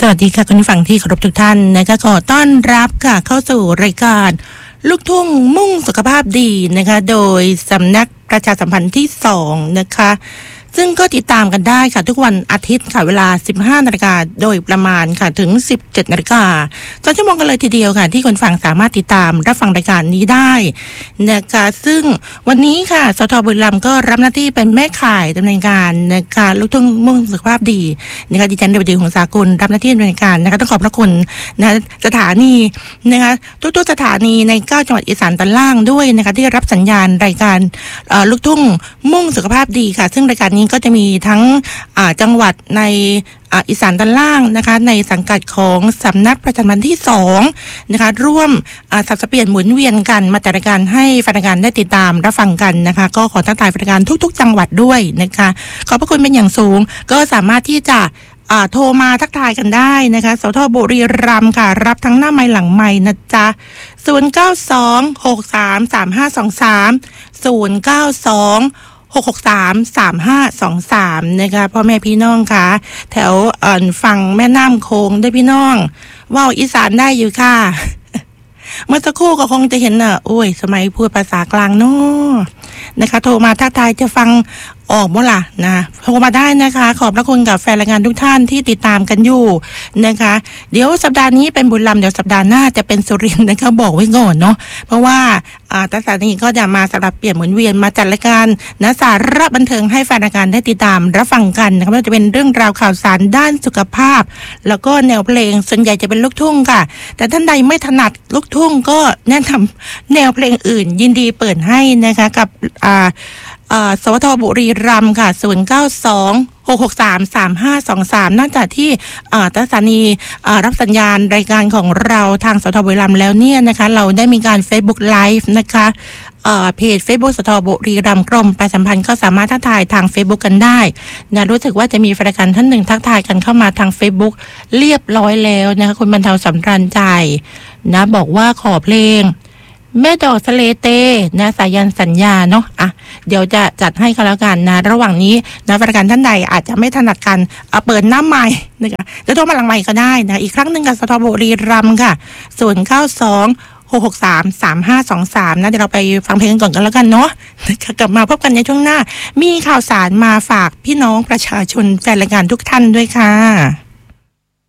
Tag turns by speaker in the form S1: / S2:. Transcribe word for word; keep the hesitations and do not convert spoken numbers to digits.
S1: วัสดีค่ะคุณผู้ฟังที่เคารพทุกท่านนะคะขอต้อนรับค่ะเข้าสู่รายการลูกทุ่งมุ่งสุขภาพดีนะคะโดยสำนักประชาสัมพันธ์ที่สองนะคะซึ่งก็ติดตามกันได้ค่ะทุกวันอาทิตย์ค่ะเวลา สิบห้านาฬิกาโดยประมาณค่ะถึง สิบเจ็ดนาฬิกาสองชั่วโมงกันเลยทีเดียวค่ะที่คนฟังสามารถติดตามรับฟังรายการนี้ได้นะคะซึ่งวันนี้ค่ะสทบุรีรัมย์ก็รับหน้าที่เป็นแม่ข่ายดำเนินการนะคะลูกทุ่งมุ่งสุขภาพดีนะคะดิฉันเดวดีหงสากุลรับหน้าที่ดำเนินการนะคะต้องขอบพระคุณนะสถานีนะคะทุกๆสถานีในเก้าจังหวัดอีสานตอนล่างด้วยนะคะที่รับสัญญาณรายการลูกทุ่งมุ่งสุขภาพดีค่ะซึ่งรายการนี้ก็จะมีทั้งจังหวัดในอีสานตอนล่างนะคะในสังกัดของสำนักประชาสัมพันธ์ที่สองนะคะร่วมสับเปลี่ยนหมุนเวียนกันมาจัดรายการให้แฟนรายการได้ติดตามรับฟังกันนะคะก็ขอทักทายแฟนรายการทุกๆจังหวัดด้วยนะคะขอบพระคุณเป็นอย่างสูงก็สามารถที่จะอ่าโทรมาทักทายกันได้นะคะสทบุรีรัมย์ค่ะรับทั้งหน้าไมค์หลังไมค์นะจ๊ะศูนย์ เก้า สอง หก สาม สาม ห้า สอง สาม ศูนย์ เก้า สอง หก หก สาม สาม ห้า สอง สามนะคะพ่อแม่พี่น้องค่ะแถวเอ่อฝั่งแม่น้ำโขงด้วยพี่น้องว่าวอีสานได้อยู่ค่ะเมื่อสักครู่ก็คงจะเห็นน่ะโอ้ยสมัยพูดภาษากลางเนาะนะคะโทรมาทักทายจะฟังออกบ่ล่ะนะโทรมาได้นะคะขอบพระคุณกับแฟนรายการทุกท่านที่ติดตามกันอยู่นะคะเดี๋ยวสัปดาห์นี้เป็นบุรีรัมย์เดี๋ยวสัปดาห์หน้าจะเป็นสุรินทร์นะคะบอกไว้ก่อนเนาะเพราะว่าอ่าสถานีก็จะมาสำหรับเปลี่ยนหมุนเวียนมาจัดรายการนะสาระบันเทิงให้แฟนรายการได้ติดตามรับฟังกันนะคะไม่ว่าจะเป็นเรื่องราวข่าวสารด้านสุขภาพแล้วก็แนวเพลงส่วนใหญ่จะเป็นลูกทุ่งค่ะแต่ท่านใดไม่ถนัดลูกทุ่งก็แนะนำแนวเพลงอื่นยินดีเปิดให้นะคะกับอ่าอ่าสวทบุรีรัมย์ค่ะศูนย์ เก้า สอง หก หก สาม สาม ห้า สอง สามนอกจากที่อ่าสถานีอ่ารับสัญญาณรายการของเราทางสทบุรีรัมย์แล้วเนี่ยนะคะเราได้มีการ Facebook Live นะคะเอ่อเพจ Facebook สทบุรีรัมย์กรมประชาสัมพันธ์ก็สามารถทักทายทาง Facebook กันได้นะรู้สึกว่าจะมีแฟนรายการท่านหนึ่งทักทายกันเข้ามาทาง Facebook เรียบร้อยแล้วนะคะคุณบรรเทาสำราญใจนะบอกว่าขอเพลงแม่ดอกทะเลเตนะสายันสัญญาเนาะอ่ะเดี๋ยวจะจัดให้กันแล้วกันนะระหว่างนี้นะประการท่านใดอาจจะไม่ถนัดกันเอาเปิดหน้าใหม่นะคะจะโทรมาหลังใหม่ก็ได้นะอีกครั้งหนึ่งกับสทบุรีรัมย์ค่ะศูนย์ เก้า สอง หก หก สาม สาม ห้า สอง สามนะเดี๋ยวเราไปฟังเพลงกันก่อนกันแล้วกันเนาะกลับมาพบกันในช่วงหน้ามีข่าวสารมาฝากพี่น้องประชาชนแฟนรายการทุกท่านด้วยค่ะ